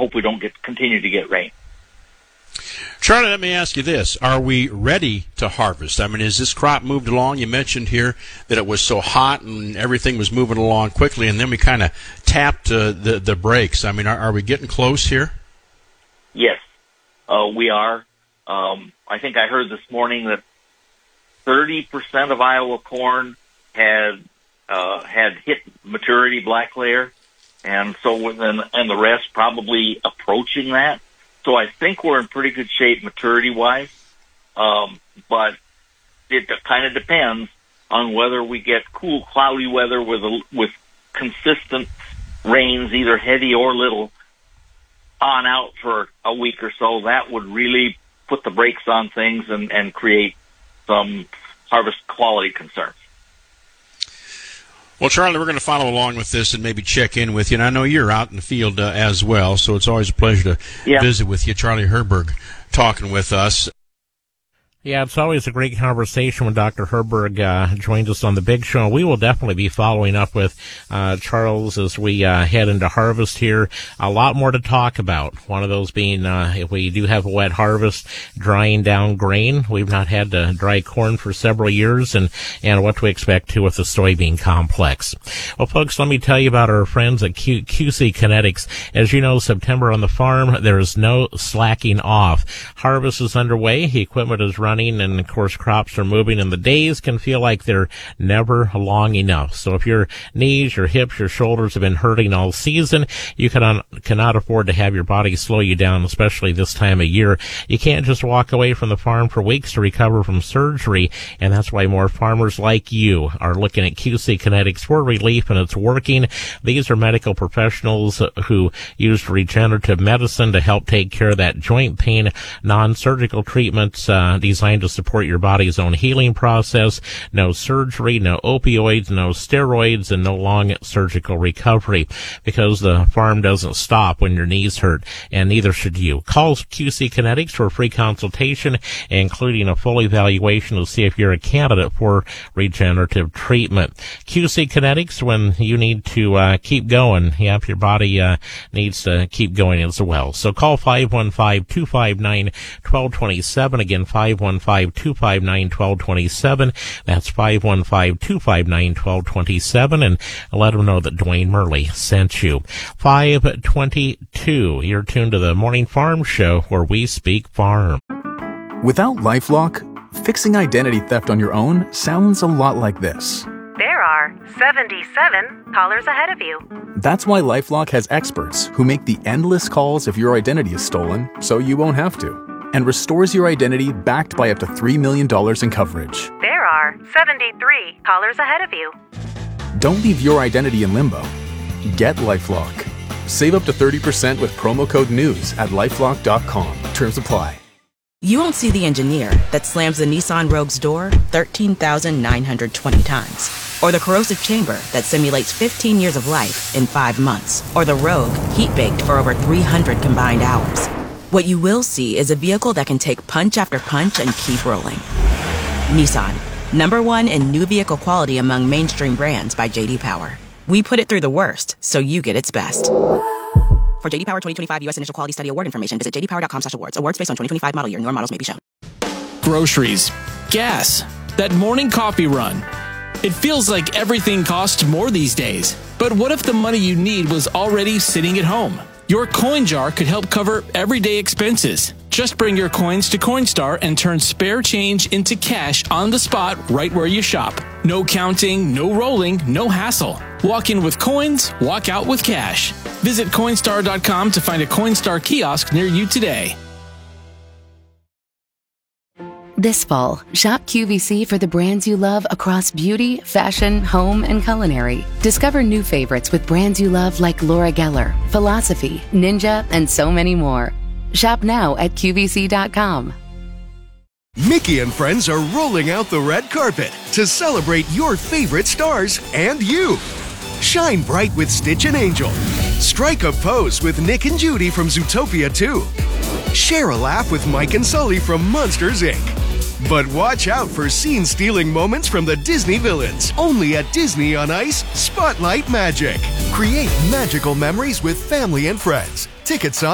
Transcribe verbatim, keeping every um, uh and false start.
hope we don't get continue to get rain. Charlie, let me ask you this. Are we ready to harvest? I mean, is this crop moved along? You mentioned here that it was so hot and everything was moving along quickly, and then we kind of tapped uh, the, the brakes. I mean, are, are we getting close here? Yes, uh, we are. Um, I think I heard this morning that thirty percent of Iowa corn had uh, had hit maturity black layer, and so within, and the rest probably approaching that. So I think we're in pretty good shape maturity-wise, um, but it kind of depends on whether we get cool, cloudy weather with a, with consistent rains, either heavy or little, on out for a week or so. That would really put the brakes on things and, and create some harvest quality concerns. Well, Charlie, we're going to follow along with this and maybe check in with you. And I know you're out in the field uh, as well, so it's always a pleasure to yeah. visit with you. Charlie Herberg talking with us. Yeah, it's always a great conversation when Doctor Herberg uh, joins us on the Big Show. We will definitely be following up with uh, Charles as we uh, head into harvest here. A lot more to talk about. One of those being uh, if we do have a wet harvest, drying down grain. We've not had to dry corn for several years, and, and what to expect, too, with the soybean complex. Well, folks, let me tell you about our friends at Q- QC Kinetics. As you know, September on the farm, there is no slacking off. Harvest is underway. The equipment is running. And, of course, crops are moving, and the days can feel like they're never long enough. So if your knees, your hips, your shoulders have been hurting all season, you cannot, cannot afford to have your body slow you down, especially this time of year. You can't just walk away from the farm for weeks to recover from surgery, and that's why more farmers like you are looking at Q C Kinetics for relief, and it's working. These are medical professionals who use regenerative medicine to help take care of that joint pain, non-surgical treatments uh, designed to support your body's own healing process. No surgery, no opioids, no steroids, and no long surgical recovery, because the farm doesn't stop when your knees hurt, and neither should you. Call Q C Kinetics for a free consultation, including a full evaluation to see if you're a candidate for regenerative treatment. Q C Kinetics, when you need to uh, keep going, yeah, if your body uh, needs to keep going as well. So call five one five, two five nine, one two two seven. Again, five one five, two five nine, one two two seven. That's five one five, two five nine, one two two seven, and let them know that Dwayne Murley sent you. five twenty-two, you're tuned to the Morning Farm Show, where we speak farm. Without LifeLock, fixing identity theft on your own sounds a lot like this. There are seventy-seven callers ahead of you. That's why LifeLock has experts who make the endless calls if your identity is stolen, so you won't have to, and restores your identity backed by up to three million dollars in coverage. There are seventy-three callers ahead of you. Don't leave your identity in limbo. Get LifeLock. Save up to thirty percent with promo code NEWS at lifelock dot com. Terms apply. You won't see the engineer that slams the Nissan Rogue's door thirteen thousand nine hundred twenty times. Or the corrosive chamber that simulates fifteen years of life in five months. Or the Rogue heat-baked for over three hundred combined hours. What you will see is a vehicle that can take punch after punch and keep rolling. Nissan, number one in new vehicle quality among mainstream brands by J D Power. We put it through the worst, so you get its best. For J D Power twenty twenty-five U S Initial Quality Study Award information, visit j d power dot com slash awards. Awards based on twenty twenty-five model year. Newer models may be shown. Groceries, gas, that morning coffee run. It feels like everything costs more these days. But what if the money you need was already sitting at home? Your coin jar could help cover everyday expenses. Just bring your coins to Coinstar and turn spare change into cash on the spot right where you shop. No counting, no rolling, no hassle. Walk in with coins, walk out with cash. Visit Coinstar dot com to find a Coinstar kiosk near you today. This fall, shop Q V C for the brands you love across beauty, fashion, home, and culinary. Discover new favorites with brands you love like Laura Geller, Philosophy, Ninja, and so many more. Shop now at Q V C dot com. Mickey and friends are rolling out the red carpet to celebrate your favorite stars and you. Shine bright with Stitch and Angel. Strike a pose with Nick and Judy from Zootopia two. Share a laugh with Mike and Sully from Monsters, Incorporated. But watch out for scene-stealing moments from the Disney villains. Only at Disney on Ice, Spotlight Magic. Create magical memories with family and friends. Tickets on